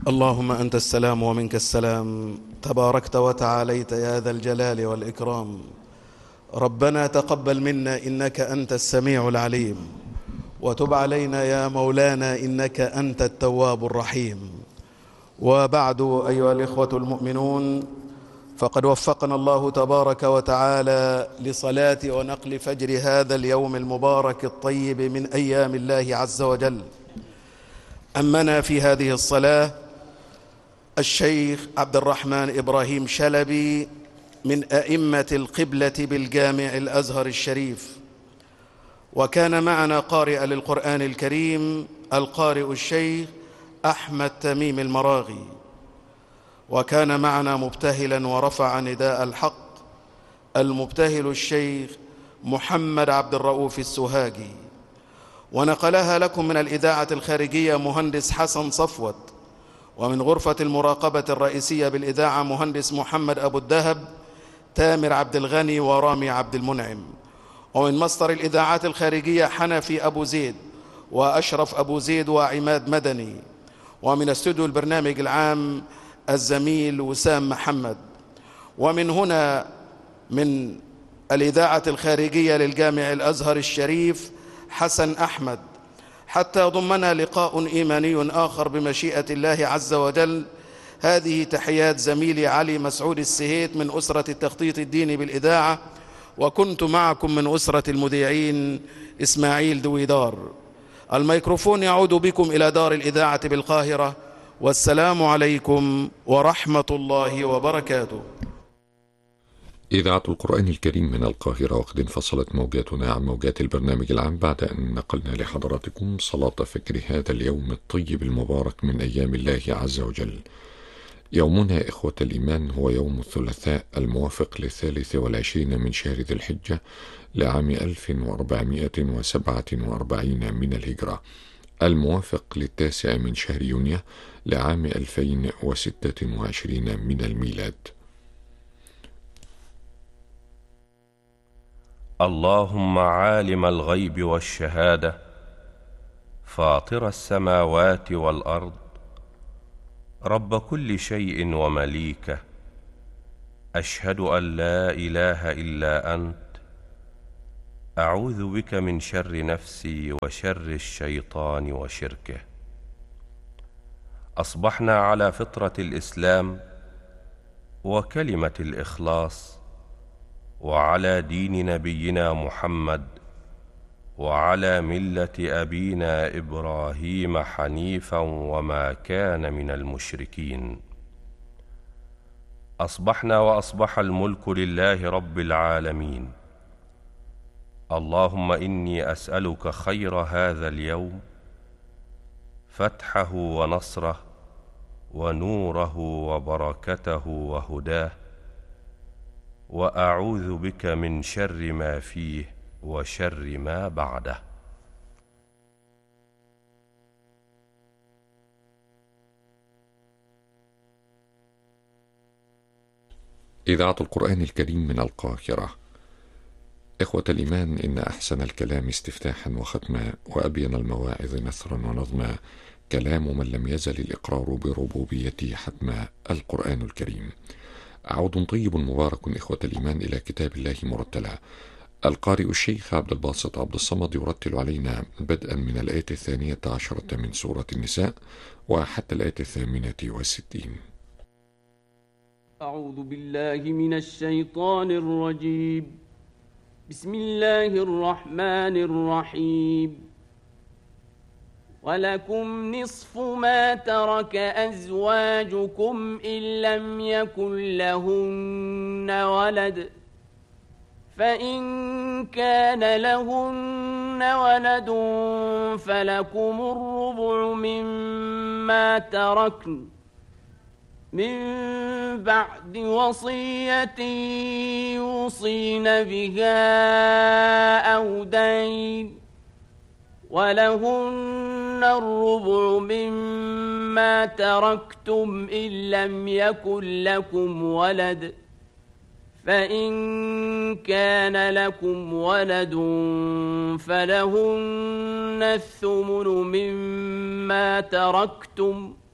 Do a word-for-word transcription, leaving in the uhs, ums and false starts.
اللهم أنت السلام ومنك السلام، تباركت وتعاليت يا ذا الجلال والإكرام. ربنا تقبل منا إنك أنت السميع العليم، وتب علينا يا مولانا إنك أنت التواب الرحيم. وبعد، أيها الإخوة المؤمنون، فقد وفقنا الله تبارك وتعالى لصلاة ونقل فجر هذا اليوم المبارك الطيب من أيام الله عز وجل. أمنا في هذه الصلاة الشيخ عبد الرحمن إبراهيم شلبي من أئمة القبلة بالجامع الأزهر الشريف، وكان معنا قارئ للقرآن الكريم القارئ الشيخ أحمد تميم المراغي، وكان معنا مبتهلا ورفع نداء الحق المبتهل الشيخ محمد عبد الرؤوف السوهاجي، ونقلها لكم من الإذاعة الخارجية مهندس حسن صفوت، ومن غرفة المراقبة الرئيسية بالإذاعة مهندس محمد أبو الدهب، تامر عبد الغني ورامي عبد المنعم، ومن مصدر الإذاعات الخارجية حنفي أبو زيد وأشرف أبو زيد وعماد مدني، ومن استوديو البرنامج العام الزميل وسام محمد. ومن هنا من الإذاعة الخارجية للجامع الأزهر الشريف حسن أحمد، حتى ضمنا لقاء إيماني آخر بمشيئة الله عز وجل. هذه تحيات زميلي علي مسعود السهيت من أسرة التخطيط الديني بالإذاعة، وكنت معكم من أسرة المذيعين إسماعيل دويدار. الميكروفون يعود بكم إلى دار الإذاعة بالقاهرة، والسلام عليكم ورحمة الله وبركاته. إذاعة القرآن الكريم من القاهرة، وقد انفصلت موجاتنا عن موجات البرنامج العام بعد أن نقلنا لحضراتكم صلاة فجر هذا اليوم الطيب المبارك من أيام الله عز وجل. يومنا إخوة الإيمان هو يوم الثلاثاء الموافق للثالث والعشرين من شهر ذي الحجة لعام ألف وأربعمائة وسبعة وأربعين من الهجرة، الموافق للتاسع من شهر يونيو لعام ألفين وستة وعشرين من الميلاد. اللهم عالم الغيب والشهادة، فاطر السماوات والأرض، رب كل شيء ومليكه، أشهد أن لا إله إلا أنت، أعوذ بك من شر نفسي وشر الشيطان وشركه. أصبحنا على فطرة الإسلام وكلمة الإخلاص، وعلى دين نبينا محمد، وعلى ملة أبينا إبراهيم حنيفا وما كان من المشركين. أصبحنا وأصبح الملك لله رب العالمين. اللهم إني أسألك خير هذا اليوم، فتحه ونصره ونوره وبركته وهداه، وأعوذ بك من شر ما فيه وشر ما بعده. إذاعة القرآن الكريم من القاهرة. إخوة الإيمان، إن أحسن الكلام استفتاحا وختما، وأبين المواعظ نثرا ونظما، كلام من لم يزل الإقرار بربوبيته حتما، القرآن الكريم. عود طيب مبارك إخوة الإيمان إلى كتاب الله مرتلا. القارئ الشيخ عبد الباسط عبد الصمد يرتل علينا بدءا من الآية الثانية عشرة من سورة النساء وحتى الآية الثامنة والستين. أعوذ بالله من الشيطان الرجيم. بسم الله الرحمن الرحيم. ولكم نصف ما ترك أزواجكم إن لم يكن لهن ولد، فإن كان لهن ولد فلكم الربع مما تركن من بعد وصية يوصين بها أو دين، ولهن الربع مما تركتم إن لم يكن لكم ولد، فإن كان لكم ولد فلهن الثمن مما تركتم